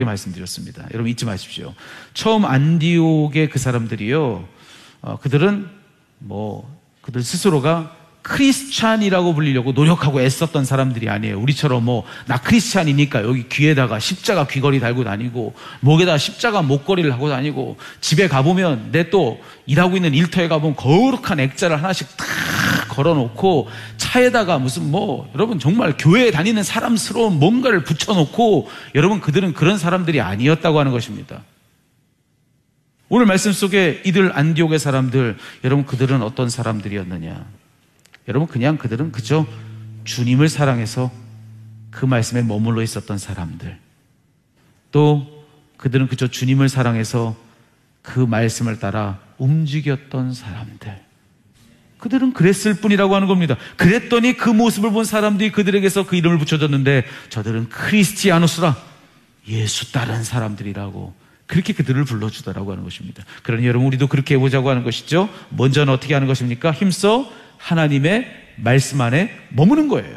말씀드렸습니다. 여러분 잊지 마십시오. 처음 안디옥의 그 사람들이요, 그들은 그들 스스로가 크리스찬이라고 불리려고 노력하고 애썼던 사람들이 아니에요. 우리처럼 나 크리스찬이니까 여기 귀에다가 십자가 귀걸이 달고 다니고 목에다 십자가 목걸이를 하고 다니고, 집에 가보면 내 또 일하고 있는 일터에 가보면 거룩한 액자를 하나씩 탁 걸어놓고, 차에다가 무슨 여러분 정말 교회에 다니는 사람스러운 뭔가를 붙여놓고, 여러분 그들은 그런 사람들이 아니었다고 하는 것입니다. 오늘 말씀 속에 이들 안디옥의 사람들, 여러분 그들은 어떤 사람들이었느냐? 여러분 그들은 그저 주님을 사랑해서 그 말씀에 머물러 있었던 사람들, 또 그들은 그저 주님을 사랑해서 그 말씀을 따라 움직였던 사람들, 그들은 그랬을 뿐이라고 하는 겁니다. 그랬더니 그 모습을 본 사람들이 그들에게서 그 이름을 붙여줬는데, 저들은 크리스티아누스라, 예수 따른 사람들이라고 그렇게 그들을 불러주더라고 하는 것입니다. 그러니 여러분 우리도 그렇게 해보자고 하는 것이죠. 먼저는 어떻게 하는 것입니까? 힘써 하나님의 말씀 안에 머무는 거예요.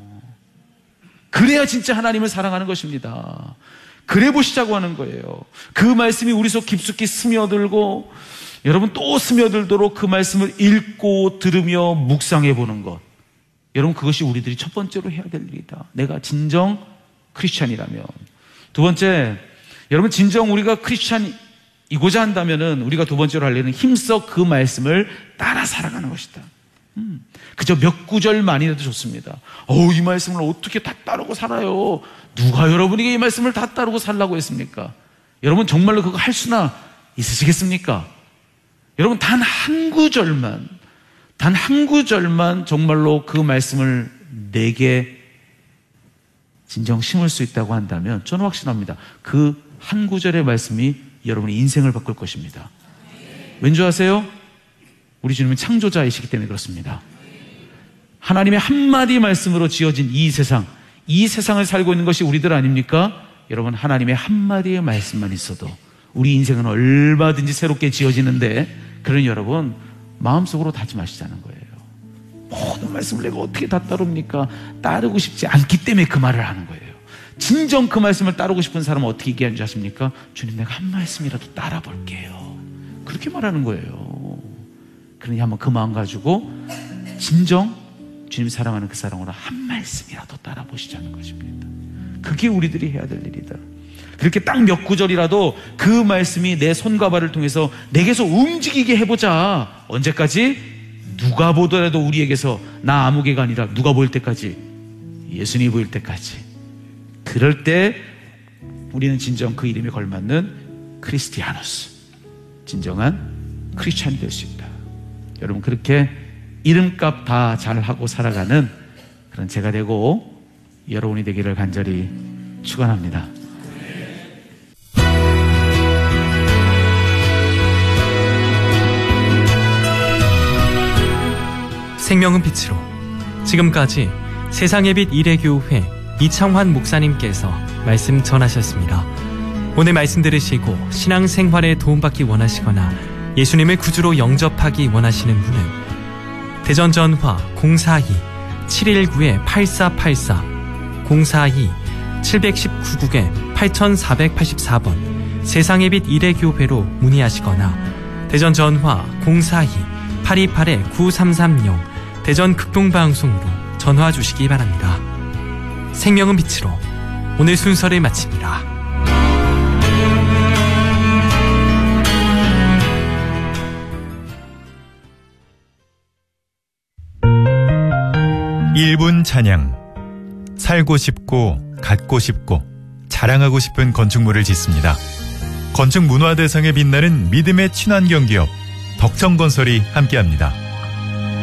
그래야 진짜 하나님을 사랑하는 것입니다. 그래 보시자고 하는 거예요. 그 말씀이 우리 속 깊숙이 스며들고, 여러분 또 스며들도록 그 말씀을 읽고 들으며 묵상해 보는 것, 여러분 그것이 우리들이 첫 번째로 해야 될 일이다. 내가 진정 크리스찬이라면. 두 번째, 여러분 진정 우리가 크리스찬이고자 한다면은 우리가 두 번째로 할 일은 힘써 그 말씀을 따라 살아가는 것이다. 그저 몇 구절만이라도 좋습니다. 이 말씀을 어떻게 다 따르고 살아요? 누가 여러분에게 이 말씀을 다 따르고 살라고 했습니까? 여러분 정말로 그거 할 수나 있으시겠습니까? 여러분 단 한 구절만 정말로 그 말씀을 내게 진정 심을 수 있다고 한다면 저는 확신합니다. 그 한 구절의 말씀이 여러분의 인생을 바꿀 것입니다. 왠지 아세요? 우리 주님은 창조자이시기 때문에 그렇습니다. 하나님의 한마디 말씀으로 지어진 이 세상을 살고 있는 것이 우리들 아닙니까? 여러분 하나님의 한마디의 말씀만 있어도 우리 인생은 얼마든지 새롭게 지어지는데, 그러니 여러분 마음속으로 다짐하시자는 거예요. 모든 말씀을 내가 어떻게 다 따릅니까? 따르고 싶지 않기 때문에 그 말을 하는 거예요. 진정 그 말씀을 따르고 싶은 사람은 어떻게 얘기하는지 아십니까? 주님 내가 한 말씀이라도 따라 볼게요. 그렇게 말하는 거예요. 그러니 한번 그 마음 가지고 진정 주님 사랑하는 그 사랑으로 한 말씀이라도 따라 보시자는 것입니다. 그게 우리들이 해야 될 일이다. 그렇게 딱 몇 구절이라도 그 말씀이 내 손과 발을 통해서 내게서 움직이게 해보자. 언제까지? 누가 보더라도 우리에게서, 나 아무개가 아니라 누가 보일 때까지, 예수님이 보일 때까지. 그럴 때 우리는 진정 그 이름에 걸맞는 크리스티아누스, 진정한 크리스찬이 될 수 있다. 여러분 그렇게 이름값 다 잘하고 살아가는 그런 제가 되고 여러분이 되기를 간절히 축원합니다. 생명은 빛으로. 지금까지 세상의 빛 이레교회 이창환 목사님께서 말씀 전하셨습니다. 오늘 말씀 들으시고 신앙생활에 도움받기 원하시거나 예수님을 구주로 영접하기 원하시는 분은 대전 전화 042-719-8484 042-719-8484번 세상의 빛 이레교회로 문의하시거나 대전 전화 042-828-9330 대전 극동방송으로 전화 주시기 바랍니다. 생명은 빛으로 오늘 순서를 마칩니다. 일분 찬양. 살고 싶고 갖고 싶고 자랑하고 싶은 건축물을 짓습니다. 건축 문화 대상에 빛나는 믿음의 친환경 기업 덕정건설이 함께합니다.